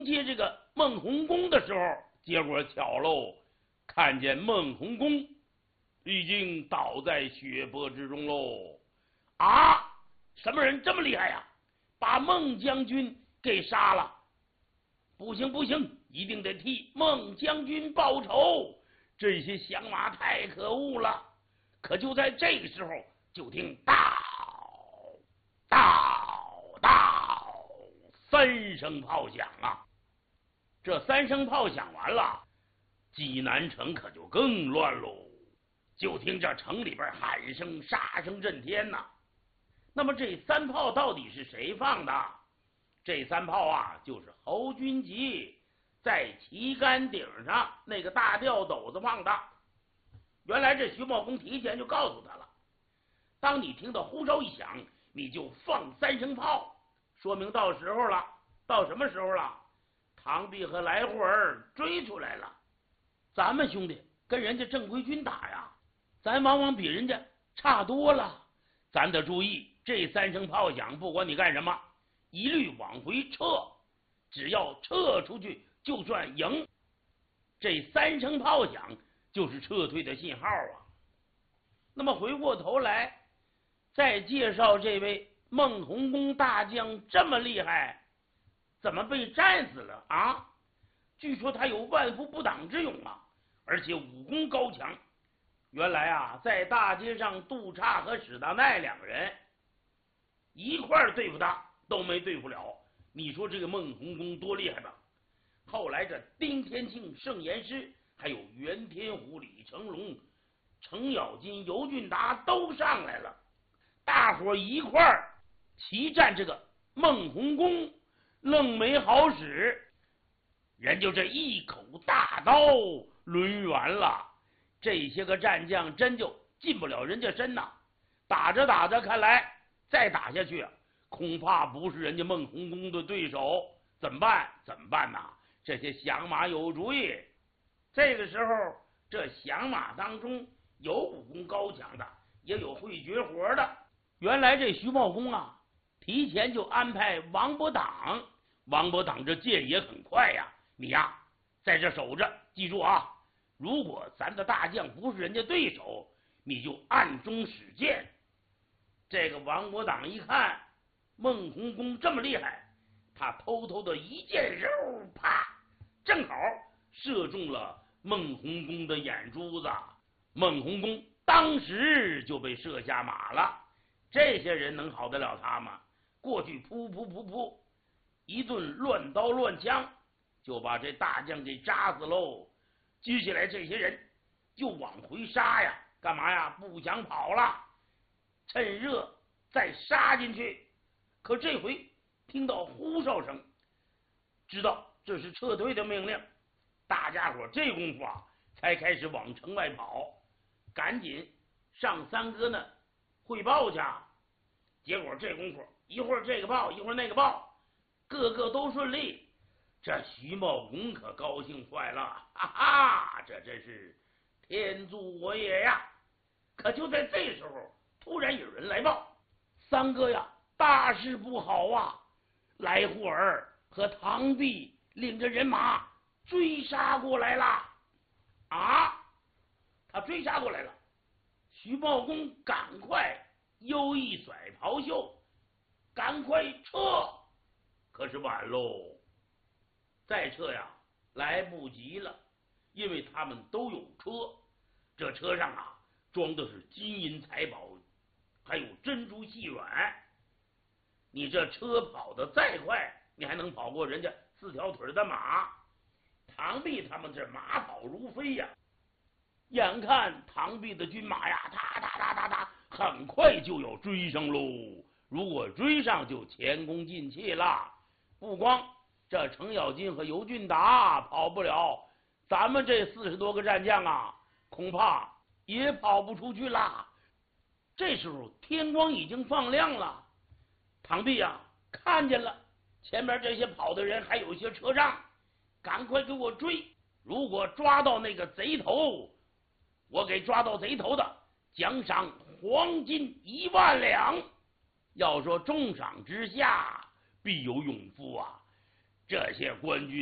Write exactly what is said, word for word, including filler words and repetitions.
接这个孟洪公的时候，结果巧喽，看见孟洪公已经倒在血泊之中喽。啊，什么人这么厉害呀？把孟将军给杀了！不行不行，一定得替孟将军报仇！这些响马太可恶了。可就在这个时候，就听到到到三声炮响啊！这三声炮响完了，济南城可就更乱喽。就听这城里边喊声杀声震天呐。那么这三炮到底是谁放的？这三炮啊，就是侯君集在旗杆顶上那个大吊斗子放的。原来这徐茂公提前就告诉他了，当你听到呼哨一响，你就放三声炮，说明到时候了。到什么时候了？唐弼和来护儿追出来了。咱们兄弟跟人家正规军打呀，咱往往比人家差多了。咱得注意，这三声炮响，不管你干什么，一律往回撤，只要撤出去就算赢。这三声炮响就是撤退的信号啊。那么回过头来再介绍这位孟洪公大将这么厉害，怎么被战死了啊？据说他有万夫不挡之勇啊，而且武功高强。原来啊，在大街上杜岔和史大奈两个人一块儿对付他都没对付了。你说这个孟洪公多厉害吧？后来这丁天庆、盛言师，还有袁天虎、李成龙、程咬金、尤俊达都上来了，大伙一块儿齐战这个孟洪公，愣没好使，人就这一口大刀抡圆了。这些个战将真就进不了人家身呐。打着打着，看来再打下去恐怕不是人家孟洪公的对手。怎么办？怎么办呐？这些响马有主意。这个时候，这响马当中有武功高强的，也有会绝活的。原来这徐茂公啊，提前就安排王伯党。王伯党这剑也很快呀，你呀在这守着，记住啊，如果咱的大将不是人家对手，你就暗中使剑。这个王伯党一看孟洪公这么厉害，他偷偷的一箭肉，啪，正好射中了孟洪公的眼珠子。孟洪公当时就被射下马了。这些人能好得了他吗？过去噗噗噗噗一顿乱刀乱枪，就把这大将给扎死喽。接下来这些人就往回杀呀，干嘛呀？不想跑了，趁热再杀进去。可这回听到呼哨声，知道这是撤退的命令，大家伙这功夫啊才开始往城外跑，赶紧上三哥呢汇报去。结果这功夫一会儿这个报一会儿那个报，个个都顺利。这徐茂公可高兴坏了，哈哈，这真是天助我也呀！可就在这时候，突然有人来报，三哥呀，大事不好啊！来护儿和唐弼领着人马追杀过来了。啊，他追杀过来了。徐茂公赶快悠一甩袍袖，赶快撤。可是晚喽，再撤呀来不及了，因为他们都有车，这车上啊装的是金银财宝，还有珍珠细软。你这车跑得再快，你还能跑过人家四条腿的马？唐弼他们这马跑如飞呀，眼看唐弼的军马呀，哒哒哒哒哒，很快就要追上喽。如果追上，就前功尽弃了。不光这程咬金和尤俊达跑不了，咱们这四十多个战将啊，恐怕也跑不出去了。这时候天光已经放亮了，唐弼啊看见了前面这些跑的人，还有一些车仗，赶快给我追！如果抓到那个贼头，我给抓到贼头的，奖赏黄金一万两。要说重赏之下必有勇夫啊！ 这些官军